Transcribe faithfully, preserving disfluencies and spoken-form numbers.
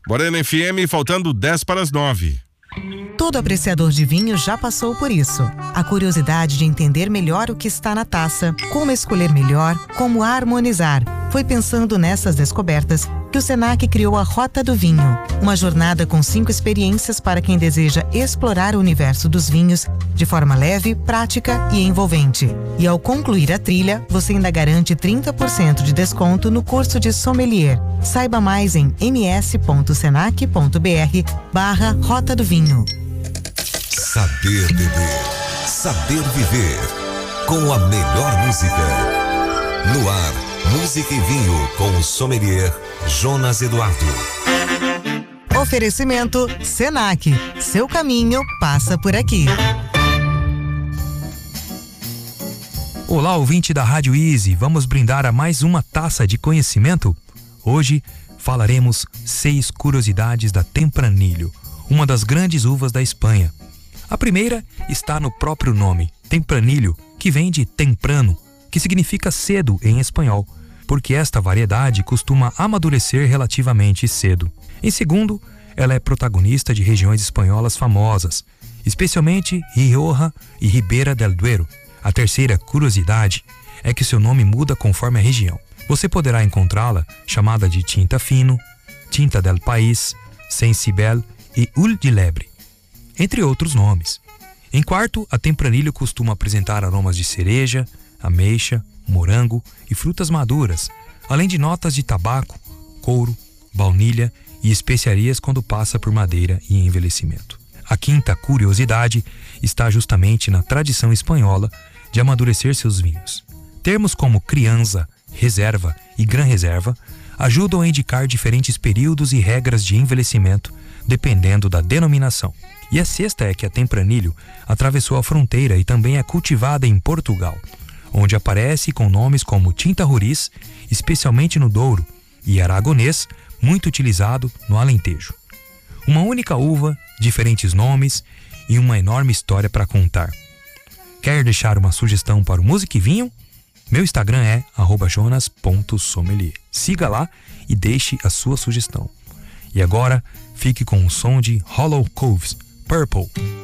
Morena F M, faltando dez para as nove. Todo apreciador de vinho já passou por isso. A curiosidade de entender melhor o que está na taça, como escolher melhor, como harmonizar. Foi pensando nessas descobertas que o Senac criou a Rota do Vinho, uma jornada com cinco experiências para quem deseja explorar o universo dos vinhos de forma leve, prática e envolvente. E ao concluir a trilha, você ainda garante trinta por cento de desconto no curso de sommelier. Saiba mais em ms.senac.br barra Rota do Vinho. Saber beber, saber viver, com a melhor música. No ar, Música e Vinho com o sommelier Jonas Eduardo. Oferecimento Senac. Seu caminho passa por aqui. Olá, ouvinte da Rádio Easy. Vamos brindar a mais uma taça de conhecimento? Hoje falaremos seis curiosidades da Tempranillo, uma das grandes uvas da Espanha. A primeira está no próprio nome, Tempranillo, que vem de temprano, que significa cedo em espanhol, porque esta variedade costuma amadurecer relativamente cedo. Em segundo, ela é protagonista de regiões espanholas famosas, especialmente Rioja e Ribera del Duero. A terceira curiosidade é que seu nome muda conforme a região. Você poderá encontrá-la chamada de tinta fino, tinta del país, sensibel e ul de lebre, entre outros nomes. Em quarto, a Tempranillo costuma apresentar aromas de cereja, ameixa, morango e frutas maduras, além de notas de tabaco, couro, baunilha e especiarias quando passa por madeira e envelhecimento. A quinta curiosidade está justamente na tradição espanhola de amadurecer seus vinhos. Termos como criança, reserva e gran reserva ajudam a indicar diferentes períodos e regras de envelhecimento, dependendo da denominação. E a sexta é que a Tempranillo atravessou a fronteira e também é cultivada em Portugal, onde aparece com nomes como tinta roriz, especialmente no Douro, e aragonês, muito utilizado no Alentejo. Uma única uva, diferentes nomes e uma enorme história para contar. Quer deixar uma sugestão para o Música e Vinho? Meu Instagram é arroba jonas ponto sommelier. Siga lá e deixe a sua sugestão. E agora, fique com o som de Hollow Coves, Purple.